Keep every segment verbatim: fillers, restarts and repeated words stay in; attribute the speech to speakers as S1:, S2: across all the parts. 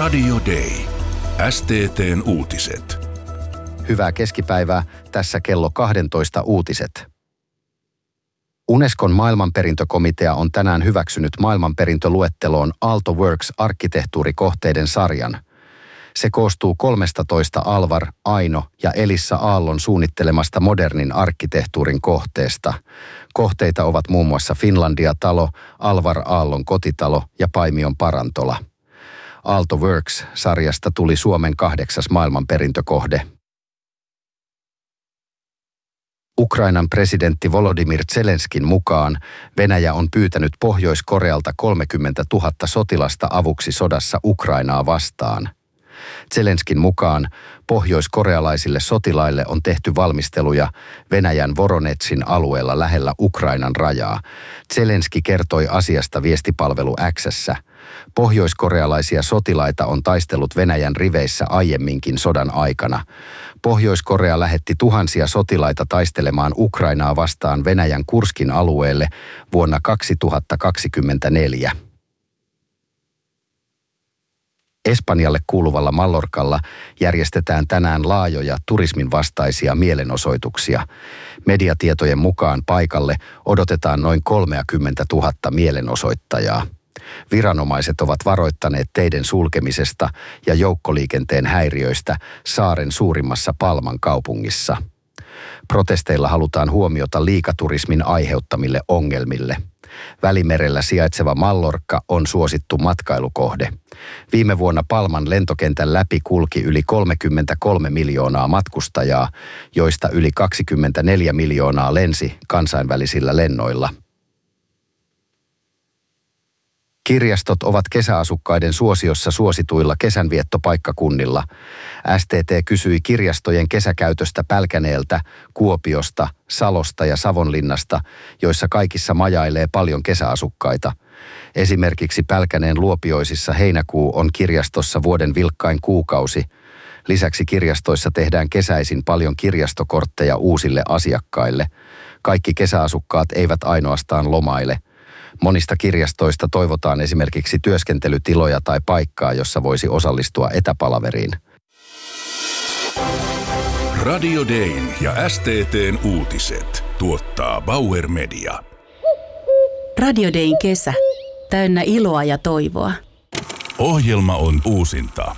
S1: Radio Day. S T T:n uutiset.
S2: Hyvää keskipäivää, tässä kello kaksitoista uutiset. Unescon maailmanperintökomitea on tänään hyväksynyt maailmanperintöluetteloon Aalto Works-arkkitehtuurikohteiden sarjan. Se koostuu kolmestatoista Alvar, Aino ja Elissa Aallon suunnittelemasta modernin arkkitehtuurin kohteesta. Kohteita ovat muun muassa Finlandia-talo, Alvar Aallon kotitalo ja Paimion parantola. Aalto Works-sarjasta tuli Suomen kahdeksas maailmanperintökohde. Ukrainan presidentti Volodymyr Zelenskin mukaan Venäjä on pyytänyt Pohjois-Korealta kolmekymmentätuhatta sotilasta avuksi sodassa Ukrainaa vastaan. Zelenskin mukaan pohjoiskorealaisille sotilaille on tehty valmisteluja Venäjän Voronezhin alueella lähellä Ukrainan rajaa. Zelenski kertoi asiasta viestipalvelu X:ssä. Pohjoiskorealaisia sotilaita on taistellut Venäjän riveissä aiemminkin sodan aikana. Pohjois-Korea lähetti tuhansia sotilaita taistelemaan Ukrainaa vastaan Venäjän Kurskin alueelle vuonna kaksituhattakaksikymmentäneljä. Espanjalle kuuluvalla Mallorcalla järjestetään tänään laajoja turismin vastaisia mielenosoituksia. Mediatietojen mukaan paikalle odotetaan noin kolmekymmentätuhatta mielenosoittajaa. Viranomaiset ovat varoittaneet teiden sulkemisesta ja joukkoliikenteen häiriöistä saaren suurimmassa Palman kaupungissa. Protesteilla halutaan huomiota liikaturismin aiheuttamille ongelmille. Välimerellä sijaitseva Mallorca on suosittu matkailukohde. Viime vuonna Palman lentokentän läpi kulki yli kolmekymmentäkolme miljoonaa matkustajaa, joista yli kaksikymmentäneljä miljoonaa lensi kansainvälisillä lennoilla. Kirjastot ovat kesäasukkaiden suosiossa suosituilla kesänviettopaikkakunnilla. S T T kysyi kirjastojen kesäkäytöstä Pälkäneeltä, Kuopiosta, Salosta ja Savonlinnasta, joissa kaikissa majailee paljon kesäasukkaita. Esimerkiksi Pälkäneen Luopioisissa heinäkuu on kirjastossa vuoden vilkkain kuukausi. Lisäksi kirjastoissa tehdään kesäisin paljon kirjastokortteja uusille asiakkaille. Kaikki kesäasukkaat eivät ainoastaan lomaile. Monista kirjastoista toivotaan esimerkiksi työskentelytiloja tai paikkaa, jossa voisi osallistua etäpalaveriin.
S1: Radio Dayn ja S T T:n uutiset tuottaa Bauer Media.
S3: Radio Dayn kesä. Täynnä iloa ja toivoa.
S1: Ohjelma on uusinta.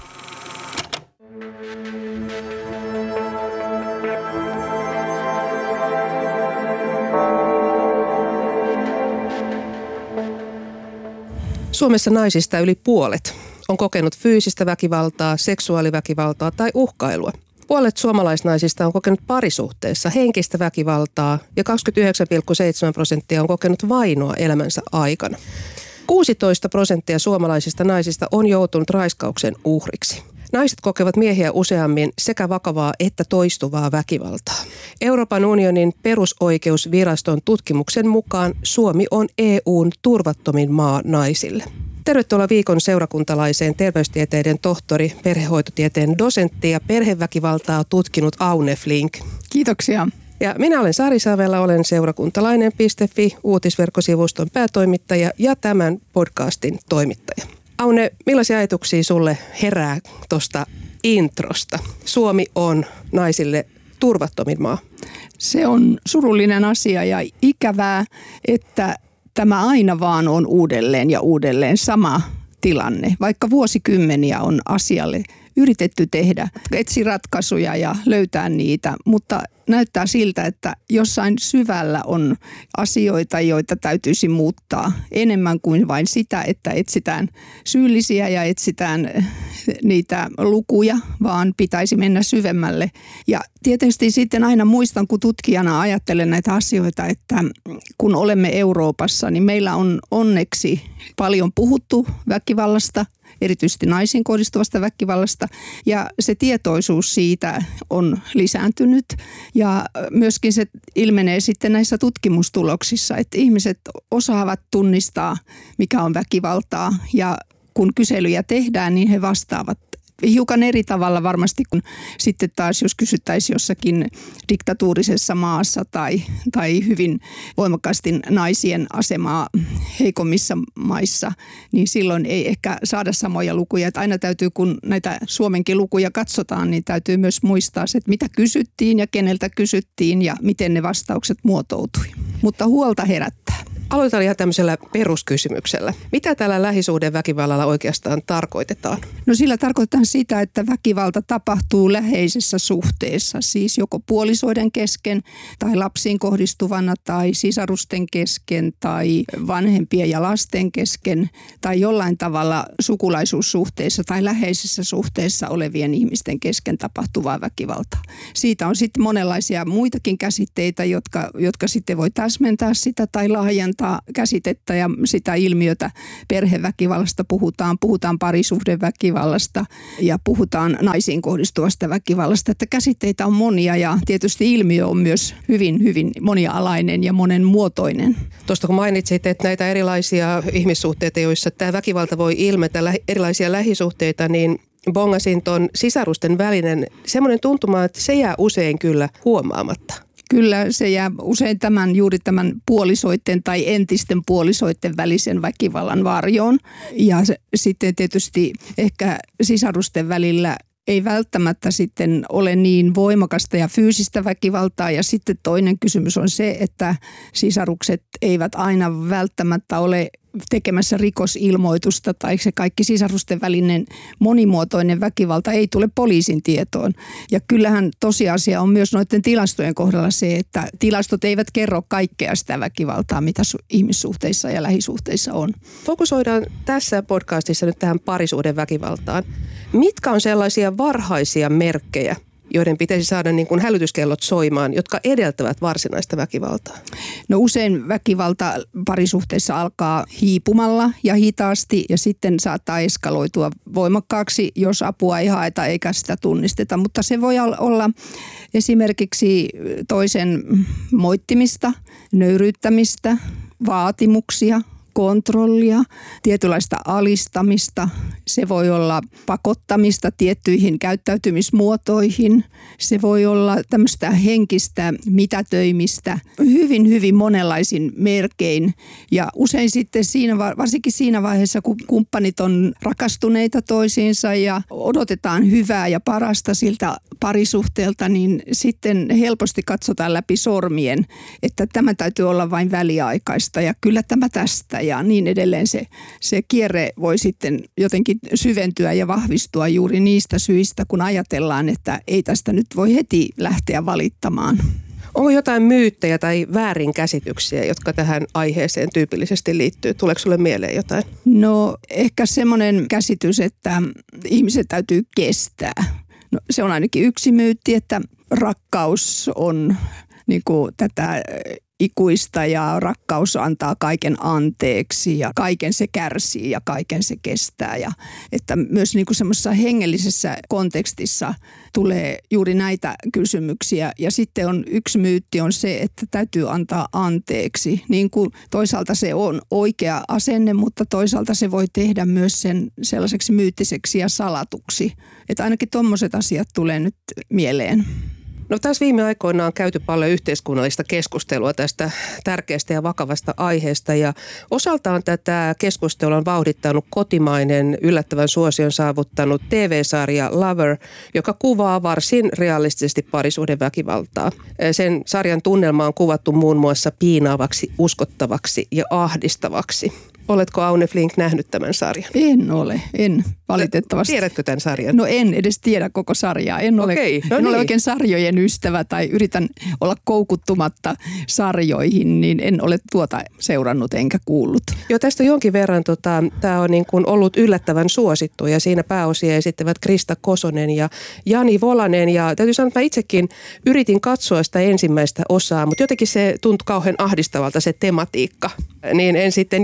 S4: Suomessa naisista yli puolet on kokenut fyysistä väkivaltaa, seksuaaliväkivaltaa tai uhkailua. Puolet suomalaisnaisista on kokenut parisuhteessa henkistä väkivaltaa ja kaksikymmentäyhdeksän pilkku seitsemän prosenttia on kokenut vainoa elämänsä aikana. kuusitoista prosenttia suomalaisista naisista on joutunut raiskauksen uhriksi. Naiset kokevat miehiä useammin sekä vakavaa että toistuvaa väkivaltaa. Euroopan unionin perusoikeusviraston tutkimuksen mukaan Suomi on E U:n turvattomin maa naisille. Tervetuloa viikon seurakuntalaiseen terveystieteiden tohtori, perhehoitotieteen dosentti ja perheväkivaltaa tutkinut Aune Flink.
S5: Kiitoksia.
S4: Ja minä olen Sari Savela, olen seurakuntalainen piste fi uutisverkkosivuston päätoimittaja ja tämän podcastin toimittaja. Aune, millaisia ajatuksia sulle herää tuosta introsta? Suomi on naisille turvattomin maa.
S5: Se on surullinen asia ja ikävää, että tämä aina vaan on uudelleen ja uudelleen sama tilanne. Vaikka vuosikymmeniä on asialle yritetty tehdä, etsi ratkaisuja ja löytää niitä, mutta näyttää siltä, että jossain syvällä on asioita, joita täytyisi muuttaa enemmän kuin vain sitä, että etsitään syyllisiä ja etsitään niitä lukuja, vaan pitäisi mennä syvemmälle. Ja tietysti sitten aina muistan, kun tutkijana ajattelen näitä asioita, että kun olemme Euroopassa, niin meillä on onneksi paljon puhuttu väkivallasta, erityisesti naisiin kohdistuvasta väkivallasta, ja se tietoisuus siitä on lisääntynyt. Ja myöskin se ilmenee sitten näissä tutkimustuloksissa, että ihmiset osaavat tunnistaa, mikä on väkivaltaa, ja kun kyselyjä tehdään, niin he vastaavat hiukan eri tavalla varmasti kuin sitten taas, jos kysyttäisiin jossakin diktatuurisessa maassa tai, tai hyvin voimakkaasti naisien asemaa heikommissa maissa, niin silloin ei ehkä saada samoja lukuja. Että aina täytyy, kun näitä Suomenkin lukuja katsotaan, niin täytyy myös muistaa se, että mitä kysyttiin ja keneltä kysyttiin ja miten ne vastaukset muotoutui. Mutta huolta herättää.
S4: Aloitetaan ihan tämmöisellä peruskysymyksellä. Mitä tällä lähisuhdeväkivallalla oikeastaan tarkoitetaan?
S5: No sillä tarkoitetaan sitä, että väkivalta tapahtuu läheisessä suhteessa, siis joko puolisoiden kesken tai lapsiin kohdistuvana tai sisarusten kesken tai vanhempien ja lasten kesken tai jollain tavalla sukulaisuussuhteissa tai läheisessä suhteessa olevien ihmisten kesken tapahtuvaa väkivaltaa. Siitä on sitten monenlaisia muitakin käsitteitä, jotka, jotka sitten voi täsmentää sitä tai laajentaa käsitettä ja sitä ilmiötä. Perheväkivallasta puhutaan, puhutaan parisuhdeväkivallasta ja puhutaan naisiin kohdistuvasta väkivallasta. Että käsitteitä on monia ja tietysti ilmiö on myös hyvin, hyvin monialainen ja monenmuotoinen.
S4: Tuosta kun mainitsit, että näitä erilaisia ihmissuhteita, joissa tämä väkivalta voi ilmetä, erilaisia lähisuhteita, niin bongasin ton sisarusten välinen semmoinen tuntuma, että se jää usein kyllä huomaamatta.
S5: Kyllä se jää usein tämän, juuri tämän puolisoiden tai entisten puolisoiden välisen väkivallan varjoon. Ja se, sitten tietysti ehkä sisarusten välillä ei välttämättä sitten ole niin voimakasta ja fyysistä väkivaltaa. Ja sitten toinen kysymys on se, että sisarukset eivät aina välttämättä ole tekemässä rikosilmoitusta tai se kaikki sisarusten välinen monimuotoinen väkivalta ei tule poliisin tietoon. Ja kyllähän tosiasia on myös noiden tilastojen kohdalla se, että tilastot eivät kerro kaikkea sitä väkivaltaa, mitä ihmissuhteissa ja lähisuhteissa on.
S4: Fokusoidaan tässä podcastissa nyt tähän parisuuden väkivaltaan. Mitkä on sellaisia varhaisia merkkejä, joiden pitäisi saada niin kuin hälytyskellot soimaan, jotka edeltävät varsinaista väkivaltaa?
S5: No usein väkivalta parisuhteessa alkaa hiipumalla ja hitaasti ja sitten saattaa eskaloitua voimakkaaksi, jos apua ei haeta eikä sitä tunnisteta. Mutta se voi olla esimerkiksi toisen moittimista, nöyryyttämistä, vaatimuksia, kontrollia, tietynlaista alistamista. Se voi olla pakottamista tiettyihin käyttäytymismuotoihin. Se voi olla tämmöistä henkistä mitätöimistä hyvin, hyvin monenlaisin merkein. Ja usein sitten siinä, varsinkin siinä vaiheessa, kun kumppanit on rakastuneita toisiinsa ja odotetaan hyvää ja parasta siltä parisuhteelta, niin sitten helposti katsotaan läpi sormien, että tämä täytyy olla vain väliaikaista ja kyllä tämä tästä. Ja niin edelleen se, se kierre voi sitten jotenkin syventyä ja vahvistua juuri niistä syistä, kun ajatellaan, että ei tästä nyt voi heti lähteä valittamaan.
S4: Onko jotain myyttejä tai väärinkäsityksiä, jotka tähän aiheeseen tyypillisesti liittyy? Tuleeko sulle mieleen jotain?
S5: No ehkä semmoinen käsitys, että ihmiset täytyy kestää. No, se on ainakin yksi myytti, että rakkaus on niin kuin tätä ikuista ja rakkaus antaa kaiken anteeksi ja kaiken se kärsii ja kaiken se kestää. Ja että myös niin kuin semmoisessa hengellisessä kontekstissa tulee juuri näitä kysymyksiä. Ja sitten on yksi myytti on se, että täytyy antaa anteeksi. Niin kuin toisaalta se on oikea asenne, mutta toisaalta se voi tehdä myös sen sellaiseksi myyttiseksi ja salatuksi. Että ainakin tommoset asiat tulee nyt mieleen.
S4: No tässä viime aikoina on käyty paljon yhteiskunnallista keskustelua tästä tärkeästä ja vakavasta aiheesta ja osaltaan tätä keskustelua on vauhdittanut kotimainen yllättävän suosion saavuttanut T V-sarja Lover, joka kuvaa varsin realistisesti parisuhdeväkivaltaa. Sen sarjan tunnelma on kuvattu muun muassa piinaavaksi, uskottavaksi ja ahdistavaksi. Oletko Aune Flink nähnyt tämän sarjan?
S5: En ole, en valitettavasti.
S4: Tiedätkö tämän sarjan?
S5: No en edes tiedä koko sarjaa. En, ole,
S4: Okei, no
S5: en
S4: niin.
S5: ole oikein sarjojen ystävä tai yritän olla koukuttumatta sarjoihin, niin en ole tuota seurannut enkä kuullut.
S4: Joo, tästä jonkin verran tota, tämä on niin kuin ollut yllättävän suosittu ja siinä pääosia esittävät Krista Kosonen ja Jani Volanen. Ja täytyy sanoa, että mä itsekin yritin katsoa sitä ensimmäistä osaa, mutta jotenkin se tuntui kauhean ahdistavalta se tematiikka, niin en sitten jatkanut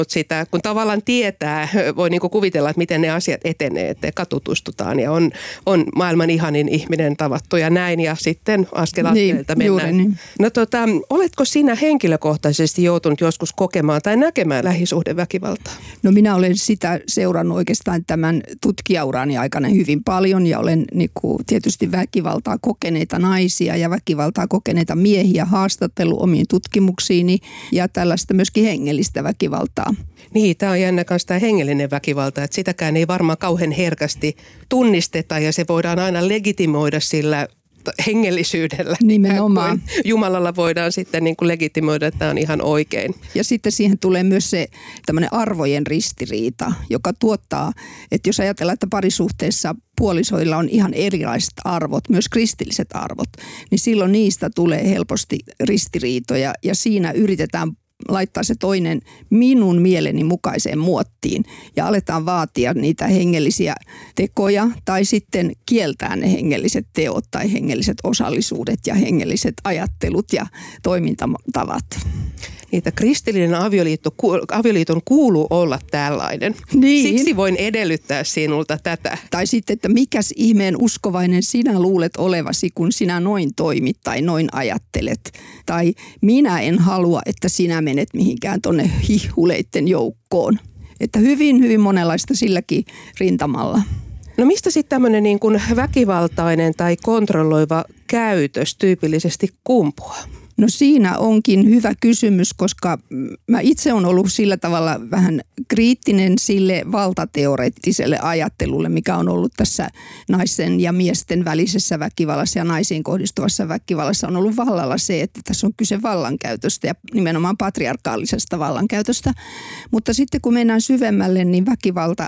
S4: katsonut sitä, kun tavallaan tietää, voi niinku kuvitella, että miten ne asiat etenee, että katutustutaan ja on, on maailman ihanin ihminen tavattu ja näin ja sitten askel askeleelta
S5: niin,
S4: mennään.
S5: Niin.
S4: No tota, oletko sinä henkilökohtaisesti joutunut joskus kokemaan tai näkemään lähisuhdeväkivaltaa?
S5: No minä olen sitä seurannut oikeastaan tämän tutkijaurani aikana hyvin paljon ja olen niin kuin, tietysti väkivaltaa kokeneita naisia ja väkivaltaa kokeneita miehiä haastatellut omiin tutkimuksiini ja tällaista myöskin hengellistä väkivaltaa.
S4: Niin, tämä on jännä kanssa tämä hengellinen väkivalta, että sitäkään ei varmaan kauhean herkästi tunnisteta ja se voidaan aina legitimoida sillä hengellisyydellä.
S5: Nimenomaan.
S4: Jumalalla voidaan sitten niin kuin legitimoida, että tämä on ihan oikein.
S5: Ja sitten siihen tulee myös se tämmöinen arvojen ristiriita, joka tuottaa, että jos ajatellaan, että parisuhteessa puolisoilla on ihan erilaiset arvot, myös kristilliset arvot, niin silloin niistä tulee helposti ristiriitoja ja siinä yritetään laittaa se toinen minun mieleni mukaiseen muottiin ja aletaan vaatia niitä hengellisiä tekoja tai sitten kieltää ne hengelliset teot tai hengelliset osallisuudet ja hengelliset ajattelut ja toimintatavat.
S4: Niitä kristillinen avioliitto, avioliiton kuuluu olla tällainen.
S5: Niin.
S4: Siksi voin edellyttää sinulta tätä.
S5: Tai sitten, että mikäs ihmeen uskovainen sinä luulet olevasi, kun sinä noin toimit tai noin ajattelet. Tai minä en halua, että sinä menet mihinkään tonne hihuleitten joukkoon. Että hyvin, hyvin monenlaista silläkin rintamalla.
S4: No mistä sitten tämmöinen niin kuin väkivaltainen tai kontrolloiva käytös tyypillisesti kumpuaa?
S5: No siinä onkin hyvä kysymys, koska mä itse olen ollut sillä tavalla vähän kriittinen sille valtateoreettiselle ajattelulle, mikä on ollut tässä naisten ja miesten välisessä väkivallassa ja naisiin kohdistuvassa väkivallassa. On ollut vallalla se, että tässä on kyse vallankäytöstä ja nimenomaan patriarkaalisesta vallankäytöstä. Mutta sitten kun mennään syvemmälle, niin väkivalta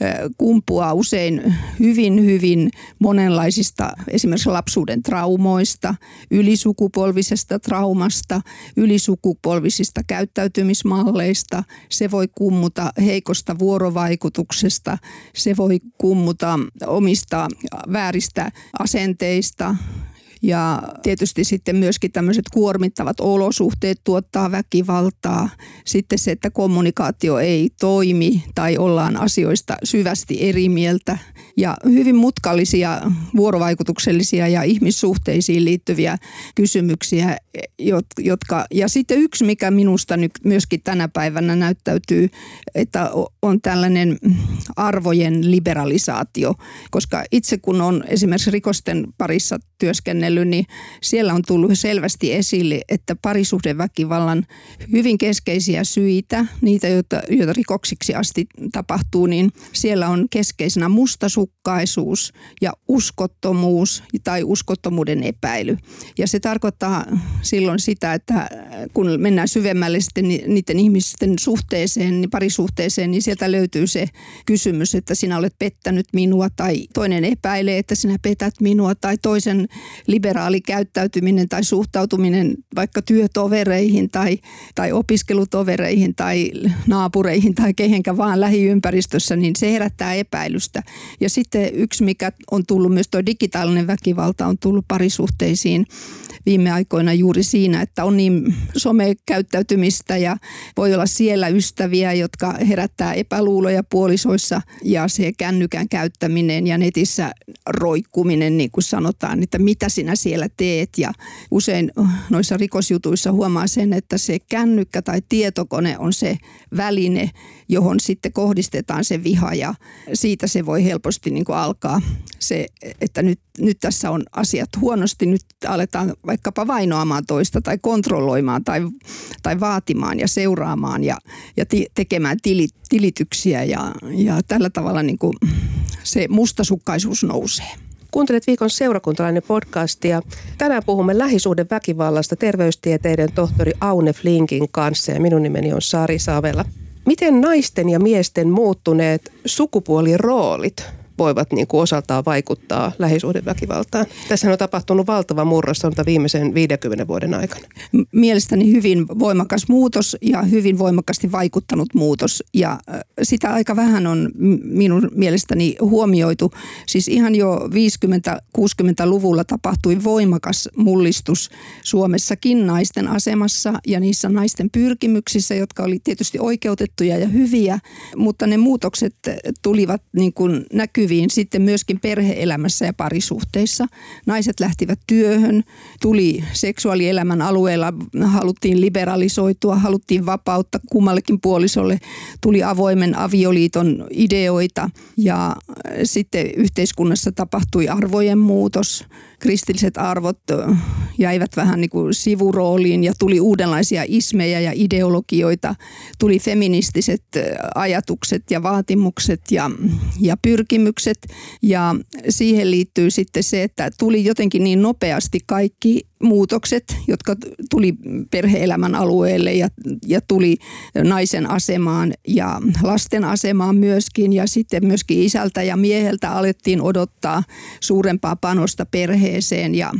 S5: kumpuaa usein hyvin, hyvin monenlaisista esimerkiksi lapsuuden traumoista, ylisukupolvisesta traumasta, ylisukupolvisista käyttäytymismalleista. Se voi kummuta heikosta vuorovaikutuksesta, se voi kummuta omista vääristä asenteista. Ja tietysti sitten myöskin tämmöiset kuormittavat olosuhteet tuottaa väkivaltaa. Sitten se, että kommunikaatio ei toimi tai ollaan asioista syvästi eri mieltä. Ja hyvin mutkallisia vuorovaikutuksellisia ja ihmissuhteisiin liittyviä kysymyksiä, jotka... Ja sitten yksi, mikä minusta nyt myöskin tänä päivänä näyttäytyy, että on tällainen arvojen liberalisaatio. Koska itse kun on esimerkiksi rikosten parissa työskennellyt, niin siellä on tullut selvästi esille, että parisuhdeväkivallan hyvin keskeisiä syitä, niitä joita, joita rikoksiksi asti tapahtuu, niin siellä on keskeisenä mustasukkaisuus ja uskottomuus tai uskottomuuden epäily. Ja se tarkoittaa silloin sitä, että kun mennään syvemmälle sitten niiden ihmisten suhteeseen, niin parisuhteeseen, niin sieltä löytyy se kysymys, että sinä olet pettänyt minua tai toinen epäilee, että sinä petät minua tai toisen liberaali käyttäytyminen tai suhtautuminen vaikka työtovereihin tai, tai opiskelutovereihin tai naapureihin tai kehenkä vaan lähiympäristössä, niin se herättää epäilystä. Ja sitten yksi, mikä on tullut myös tuo digitaalinen väkivalta, on tullut parisuhteisiin viime aikoina juuri siinä, että on niin somekäyttäytymistä ja voi olla siellä ystäviä, jotka herättää epäluuloja puolisoissa ja se kännykän käyttäminen ja netissä roikkuminen, niin kuin sanotaan, että mitä sinä siellä teet. Ja usein noissa rikosjutuissa huomaa sen, että se kännykkä tai tietokone on se väline, johon sitten kohdistetaan se viha ja siitä se voi helposti niin kuin alkaa se, että nyt, nyt tässä on asiat huonosti, nyt aletaan vaikkapa vainoamaan toista tai kontrolloimaan tai, tai vaatimaan ja seuraamaan ja, ja ti, tekemään tili, tilityksiä ja, ja tällä tavalla niin kuin se mustasukkaisuus nousee.
S4: Kuuntelet Viikon seurakuntalainen podcastia. Tänään puhumme lähisuhdeväkivallasta terveystieteiden tohtori Aune Flinkin kanssa ja minun nimeni on Sari Savela. Miten naisten ja miesten muuttuneet sukupuoliroolit voivat niin kuin osaltaan vaikuttaa lähisuhdeväkivaltaan. Tässä on tapahtunut valtava murros viimeisen viidenkymmenen vuoden aikana.
S5: Mielestäni hyvin voimakas muutos ja hyvin voimakkaasti vaikuttanut muutos. Ja sitä aika vähän on minun mielestäni huomioitu. Siis ihan jo viisikymmentä-kuusikymmentäluvulla tapahtui voimakas mullistus Suomessakin naisten asemassa ja niissä naisten pyrkimyksissä, jotka oli tietysti oikeutettuja ja hyviä, mutta ne muutokset tulivat niin kuin näkyviin sitten myöskin perhe-elämässä ja parisuhteissa. Naiset lähtivät työhön, tuli seksuaalielämän alueella, haluttiin liberalisoitua, haluttiin vapautta kummallekin puolisolle, tuli avoimen avioliiton ideoita ja sitten yhteiskunnassa tapahtui arvojen muutos. Kristilliset arvot jäivät vähän niin kuin sivurooliin ja tuli uudenlaisia ismejä ja ideologioita, tuli feministiset ajatukset ja vaatimukset ja, ja pyrkimykset ja siihen liittyy sitten se, että tuli jotenkin niin nopeasti kaikki muutokset, jotka tuli perhe-elämän alueelle ja, ja tuli naisen asemaan ja lasten asemaan myöskin ja sitten myöskin isältä ja mieheltä alettiin odottaa suurempaa panosta perheeseen ja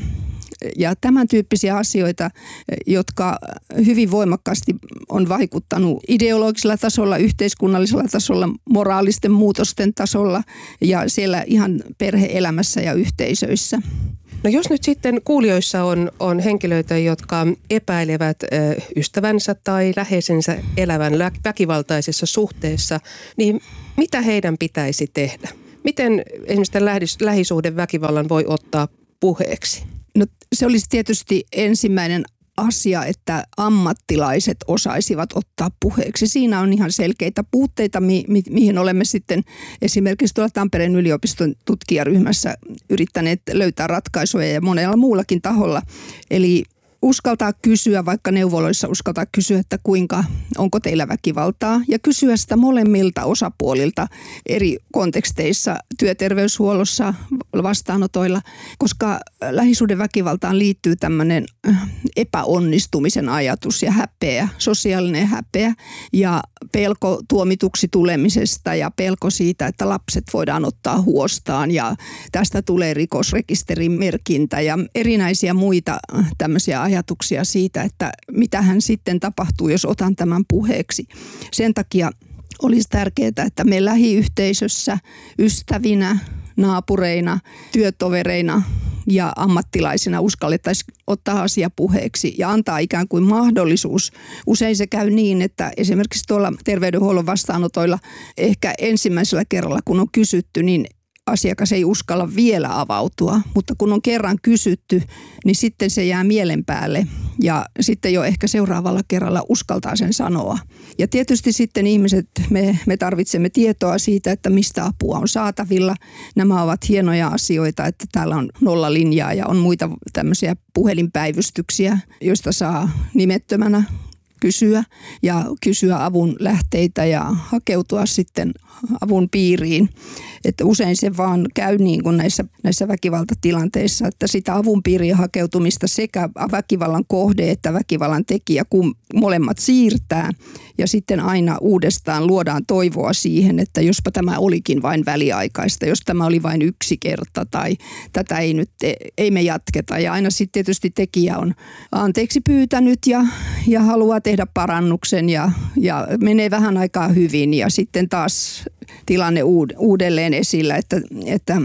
S5: Ja tämän tyyppisiä asioita, jotka hyvin voimakkaasti on vaikuttanut ideologisella tasolla, yhteiskunnallisella tasolla, moraalisten muutosten tasolla ja siellä ihan perhe-elämässä ja yhteisöissä.
S4: No jos nyt sitten kuulijoissa on, on henkilöitä, jotka epäilevät ö, ystävänsä tai läheisensä elävän väkivaltaisessa suhteessa, niin mitä heidän pitäisi tehdä? Miten esimerkiksi tämän lähisuhdeväkivallan voi ottaa puheeksi?
S5: No se olisi tietysti ensimmäinen asia, että ammattilaiset osaisivat ottaa puheeksi. Siinä on ihan selkeitä puutteita, mi- mi- mihin olemme sitten esimerkiksi tuolla Tampereen yliopiston tutkijaryhmässä yrittäneet löytää ratkaisuja ja monella muullakin taholla. Eli uskaltaa kysyä, vaikka neuvoloissa uskaltaa kysyä, että kuinka, onko teillä väkivaltaa ja kysyä sitä molemmilta osapuolilta eri konteksteissa, työterveyshuollossa, vastaanotoilla, koska lähisuhdeväkivaltaan liittyy tämmöinen epäonnistumisen ajatus ja häpeä, sosiaalinen häpeä ja pelko tuomituksi tulemisesta ja pelko siitä, että lapset voidaan ottaa huostaan ja tästä tulee rikosrekisterin merkintä ja erinäisiä muita tämmöisiä ajatuksia siitä, että mitähän sitten tapahtuu, jos otan tämän puheeksi. Sen takia olisi tärkeää, että me lähiyhteisössä, ystävinä, naapureina, työtovereina ja ammattilaisina uskallettaisiin ottaa asia puheeksi ja antaa ikään kuin mahdollisuus. Usein se käy niin, että esimerkiksi tuolla terveydenhuollon vastaanotoilla ehkä ensimmäisellä kerralla, kun on kysytty, niin asiakas ei uskalla vielä avautua, mutta kun on kerran kysytty, niin sitten se jää mielen päälle ja sitten jo ehkä seuraavalla kerralla uskaltaa sen sanoa. Ja tietysti sitten ihmiset, me, me tarvitsemme tietoa siitä, että mistä apua on saatavilla. Nämä ovat hienoja asioita, että täällä on nollalinjaa ja on muita tämmöisiä puhelinpäivystyksiä, joista saa nimettömänä kysyä ja kysyä avun lähteitä ja hakeutua sitten avun piiriin. Että usein se vaan käy niin kuin näissä, näissä väkivaltatilanteissa, että sitä avun piiriin hakeutumista sekä väkivallan kohde että väkivallan tekijä, kun molemmat siirtää ja sitten aina uudestaan luodaan toivoa siihen, että jospa tämä olikin vain väliaikaista, jos tämä oli vain yksi kerta tai tätä ei nyt, ei me jatketa. Ja aina sitten tietysti tekijä on anteeksi pyytänyt ja, ja haluaa tehdä parannuksen ja, ja menee vähän aikaa hyvin ja sitten taas tilanne uudelleen esillä, että, että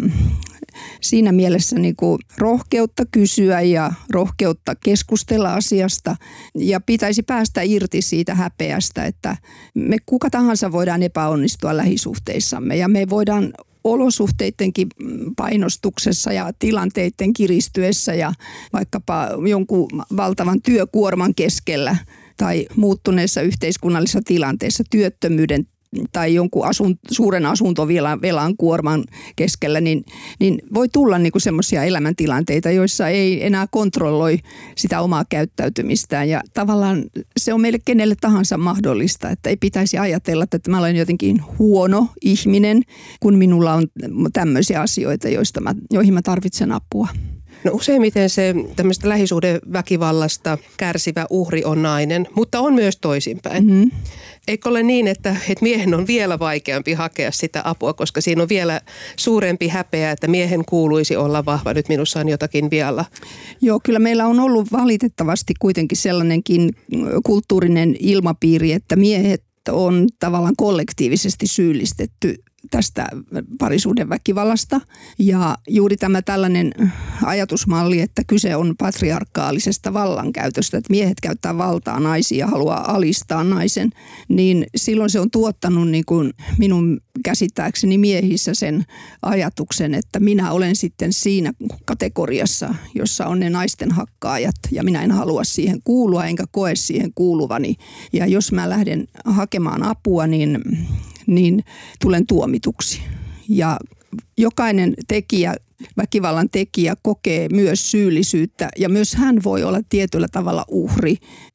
S5: siinä mielessä niin kuin rohkeutta kysyä ja rohkeutta keskustella asiasta ja pitäisi päästä irti siitä häpeästä, että me kuka tahansa voidaan epäonnistua lähisuhteissamme ja me voidaan olosuhteidenkin painostuksessa ja tilanteiden kiristyessä ja vaikkapa jonkun valtavan työkuorman keskellä tai muuttuneessa yhteiskunnallisessa tilanteessa, työttömyyden tai jonkun asun, suuren asuntovelan kuorman keskellä, niin, niin voi tulla niinku semmoisia elämäntilanteita, joissa ei enää kontrolloi sitä omaa käyttäytymistään. Ja tavallaan se on meille kenelle tahansa mahdollista, että ei pitäisi ajatella, että mä olen jotenkin huono ihminen, kun minulla on tämmöisiä asioita, joista mä, joihin mä tarvitsen apua.
S4: No useimmiten se tämmöistä lähisuhdeväkivallasta kärsivä uhri on nainen, mutta on myös toisinpäin. Mm-hmm. Eikö ole niin, että, että miehen on vielä vaikeampi hakea sitä apua, koska siinä on vielä suurempi häpeä, että miehen kuuluisi olla vahva, nyt minussa on jotakin vialla?
S5: Joo, kyllä meillä on ollut valitettavasti kuitenkin sellainenkin kulttuurinen ilmapiiri, että miehet on tavallaan kollektiivisesti syyllistetty tästä parisuhdeväkivallasta. Ja juuri tämä tällainen ajatusmalli, että kyse on patriarkaalisesta vallankäytöstä, että miehet käyttää valtaa naisia ja haluaa alistaa naisen, niin silloin se on tuottanut niin kuin minun käsittääkseni miehissä sen ajatuksen, että minä olen sitten siinä kategoriassa, jossa on ne naisten hakkaajat ja minä en halua siihen kuulua enkä koe siihen kuuluvani. Ja jos mä lähden hakemaan apua, niin niin tulen tuomituksi. Ja jokainen tekijä, väkivallan tekijä kokee myös syyllisyyttä ja myös hän voi olla tietyllä tavalla uhri,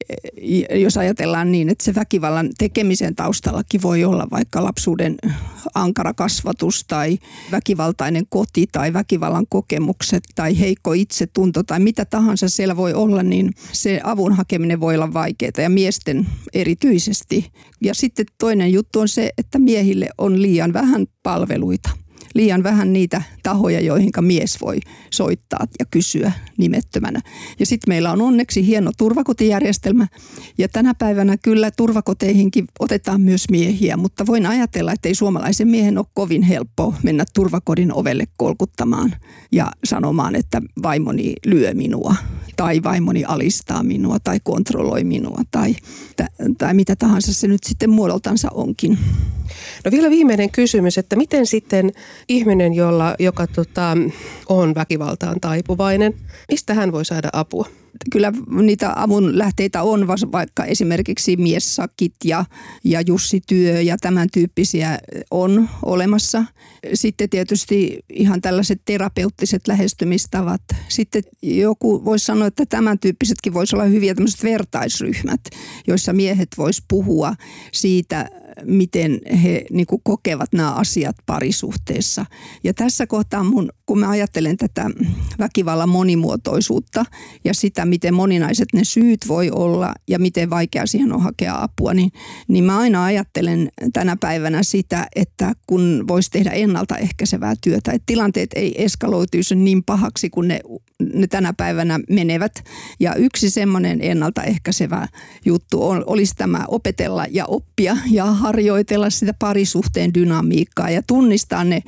S5: jos ajatellaan niin, että se väkivallan tekemisen taustallakin voi olla vaikka lapsuuden ankara kasvatus tai väkivaltainen koti tai väkivallan kokemukset tai heikko itsetunto tai mitä tahansa siellä voi olla, niin se avun hakeminen voi olla vaikeaa ja miesten erityisesti. Ja sitten toinen juttu on se, että miehille on liian vähän palveluita. Liian vähän niitä tahoja, joihin mies voi soittaa ja kysyä nimettömänä. Ja sitten meillä on onneksi hieno turvakotijärjestelmä. Ja tänä päivänä kyllä turvakoteihinkin otetaan myös miehiä, mutta voin ajatella, että ei suomalaisen miehen ole kovin helppo mennä turvakodin ovelle kolkuttamaan ja sanomaan, että vaimoni lyö minua tai vaimoni alistaa minua tai kontrolloi minua tai, tai mitä tahansa se nyt sitten muodoltansa onkin.
S4: No vielä viimeinen kysymys, että miten sitten ihminen, jolla, joka tota, on väkivaltaan taipuvainen, mistä hän voi saada apua?
S5: Kyllä niitä avun lähteitä on, vaikka esimerkiksi miessakit ja, ja Jussi-työ ja tämän tyyppisiä on olemassa. Sitten tietysti ihan tällaiset terapeuttiset lähestymistavat. Sitten joku voisi sanoa, että tämän tyyppisetkin voisi olla hyviä tämmöiset vertaisryhmät, joissa miehet vois puhua siitä, miten he niin kuin kokevat nämä asiat parisuhteessa. Ja tässä kohtaa mun, kun mä ajattelen tätä väkivallan monimuotoisuutta ja sitä, miten moninaiset ne syyt voi olla ja miten vaikea siihen on hakea apua, niin, niin mä aina ajattelen tänä päivänä sitä, että kun voisi tehdä ennaltaehkäisevää työtä, että tilanteet ei eskaloituisi niin pahaksi, kun ne, ne tänä päivänä menevät. Ja yksi semmoinen ennaltaehkäisevä juttu on, olisi tämä opetella ja oppia ja harjoitella sitä parisuhteen dynamiikkaa ja tunnistaa ne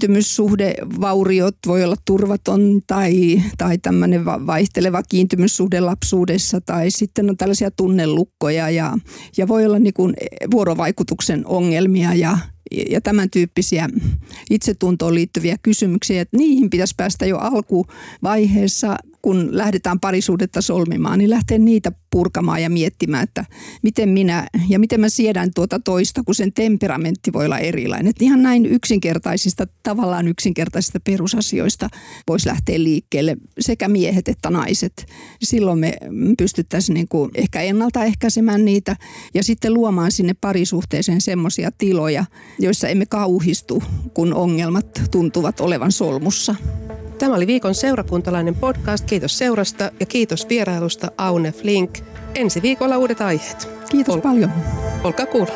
S5: kiintymyssuhdevauriot, voi olla turvaton tai, tai tämmöinen vaihteleva kiintymyssuhde lapsuudessa tai sitten on tällaisia tunnelukkoja ja, ja voi olla niin kuin vuorovaikutuksen ongelmia ja ja tämän tyyppisiä itsetuntoon liittyviä kysymyksiä, että niihin pitäisi päästä jo alkuvaiheessa, kun lähdetään parisuhdetta solmimaan, niin lähtee niitä purkamaan ja miettimään, että miten minä ja miten mä siedän tuota toista, kun sen temperamentti voi olla erilainen. Että ihan näin yksinkertaisista, tavallaan yksinkertaisista perusasioista voisi lähteä liikkeelle sekä miehet että naiset. Silloin me pystyttäisiin niin kuin ehkä ennaltaehkäisemään niitä ja sitten luomaan sinne parisuhteeseen semmoisia tiloja, joissa emme kauhistu, kun ongelmat tuntuvat olevan solmussa.
S4: Tämä oli viikon seurakuntalainen podcast. Kiitos seurasta ja kiitos vierailusta Aune Flink. Ensi viikolla uudet aiheet.
S5: Kiitos Ol- paljon.
S4: Olkaa kuulolla.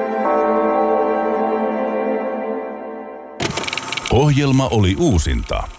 S1: Ohjelma oli uusinta.